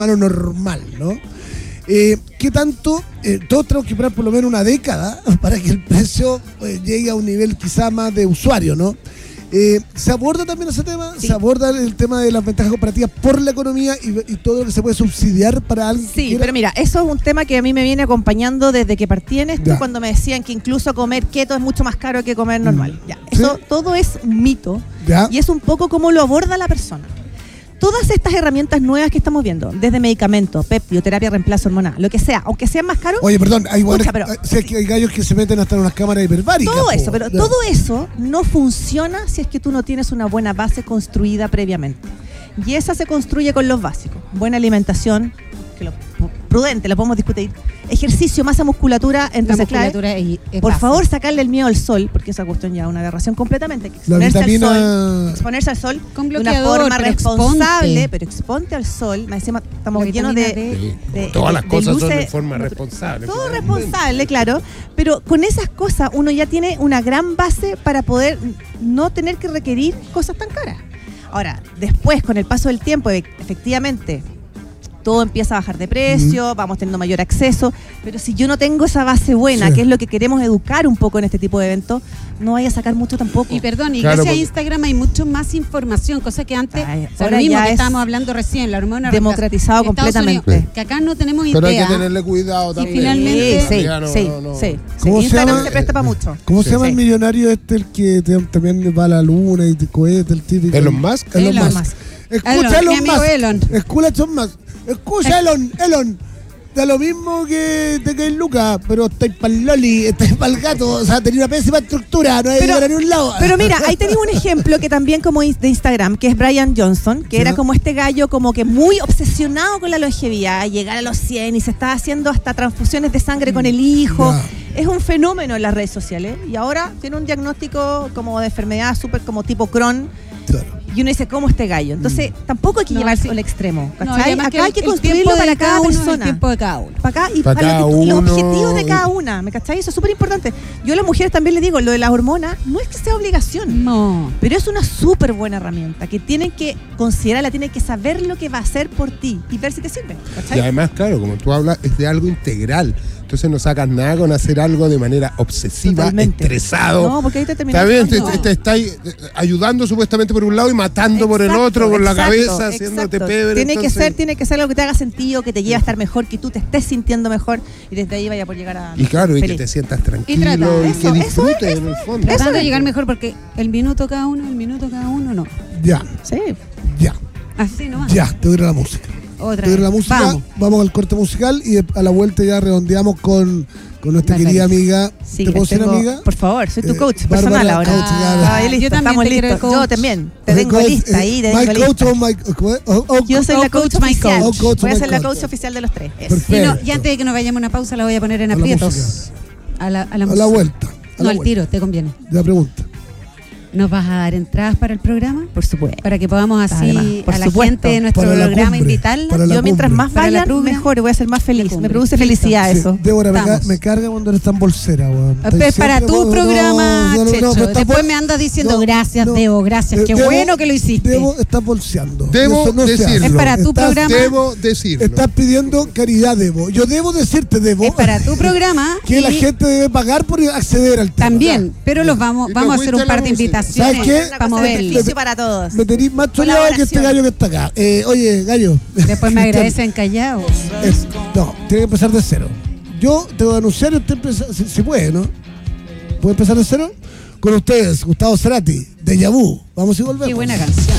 humano normal, ¿no? ¿Qué tanto? Todos tenemos que esperar por lo menos una década para que el precio llegue a un nivel quizá más de usuario, ¿no? ¿Se aborda también ese tema? Sí. ¿Se aborda el tema de las ventajas comparativas por la economía y todo lo que se puede subsidiar para alguien? Sí, pero mira, eso es un tema que a mí me viene acompañando desde que partí en esto, cuando me decían que incluso comer keto es mucho más caro que comer normal. Ya, eso todo es un mito y es un poco como lo aborda la persona. Todas estas herramientas nuevas que estamos viendo, desde medicamentos, péptido, terapia, reemplazo hormonal, lo que sea, aunque sean más caros. Oye, perdón, hay gallos que se meten hasta en unas cámaras hiperbáricas. Todo eso, pero todo eso no funciona si es que tú no tienes una buena base construida previamente. Y esa se construye con los básicos. Buena alimentación, prudente, lo podemos discutir. Ejercicio, masa, musculatura, entonces clave. Por favor, sacarle el miedo al sol, porque esa cuestión ya es una aberración completamente. Exponerse al sol con de una forma responsable, pero exponte al sol. Estamos llenos de todas las cosas luces, son de forma responsable. Todo responsable, claro. Pero con esas cosas uno ya tiene una gran base para poder no tener que requerir cosas tan caras. Ahora, después, con el paso del tiempo, efectivamente, todo empieza a bajar de precio, vamos teniendo mayor acceso, pero si yo no tengo esa base buena, que es lo que queremos educar un poco en este tipo de eventos, no vaya a sacar mucho tampoco. Y perdón, y gracias a Instagram hay mucho más información, cosa que antes, lo mismo que estábamos hablando recién, la hormona democratizado completamente. Unidos, que acá no tenemos idea. Pero hay que tenerle cuidado también. Y finalmente, sí. Instagram se presta para mucho. ¿Cómo se llama el millonario el que también va a la luna y te cohete, el típico? Elon Musk. Elon Musk. Escucha Elon Musk. Escucha, Elon, da lo mismo que te caes Lucas, pero estáis para el loli, estáis para el gato, o sea, tenía una pésima estructura, no hay que llegar a ningún lado. Pero mira, ahí tenía un ejemplo que también como de Instagram, que es Brian Johnson, que era como este gallo como que muy obsesionado con la longevidad, llegar a los 100 y se estaba haciendo hasta transfusiones de sangre con el hijo. Es un fenómeno en las redes sociales y ahora tiene un diagnóstico como de enfermedad súper como tipo Crohn. Claro. Y uno dice, ¿cómo este gallo? Entonces, tampoco hay que llevarse al extremo. ¿Cachai? Acá hay que construirlo para cada persona. El tiempo de cada uno. Para acá y para los objetivos de cada una. ¿Me cachai? Eso es súper importante. Yo a las mujeres también les digo, lo de las hormonas no es que sea obligación. No. Pero es una súper buena herramienta que tienen que considerarla, tienen que saber lo que va a hacer por ti y ver si te sirve. ¿Cachai? Y además, claro, como tú hablas, es de algo integral. Entonces no sacas nada con hacer algo de manera obsesiva, estresado. No, porque ahí te terminas. Está bien, te estáis ayudando supuestamente por un lado y matando por el otro, con la cabeza, haciéndote pebre. Tiene que ser algo que te haga sentido, que te lleve a estar mejor, que tú te estés sintiendo mejor y desde ahí vaya por llegar a... Y claro, y que te sientas tranquilo y que disfrutes en el fondo. Tratando de llegar mejor porque el minuto cada uno no. Ya. Sí. Ya. Así nomás. Ya, te doy la música. Vamos al corte musical y a la vuelta ya redondeamos con nuestra querida amiga. Sí, ¿Te puedo decir amiga? Por favor, soy tu coach personal ahora. Yo también quiero coach. Yo también, te tengo lista ahí. Yo soy la coach oficial. Voy a ser la coach oficial de los tres. Y antes de que nos vayamos a una pausa, la voy a poner en aprietos. A la vuelta. No, al tiro, te conviene. La pregunta. ¿Nos vas a dar entradas para el programa? Por supuesto. Para que podamos así a la gente de nuestro programa invitarla. Yo mientras más vayan, mejor, voy a ser más feliz. Me produce felicidad eso. Débora, me carga cuando eres tan bolsera, weón. Para tu programa, Checho. Después me andas diciendo gracias, Debo, gracias. Qué bueno que lo hiciste. Debo, estás bolseando. Debo decirlo. Es para tu programa. Debo decirlo. Estás pidiendo caridad, Debo. Yo debo decirte, Debo. Es para tu programa. Que la gente debe pagar por acceder al tema. También, pero vamos a hacer un par de invitaciones. ¿Sabes qué? Para mover beneficio para todos. Me tenéis más choreado que este gallo que está acá. Oye, gallo. Después me agradecen callado. No, tiene que empezar de cero. Yo te voy a anunciar y usted empieza, si puede, ¿no? ¿Puede empezar de cero? Con ustedes, Gustavo Cerati, Deja Vu. Vamos y volvemos. Qué buena canción.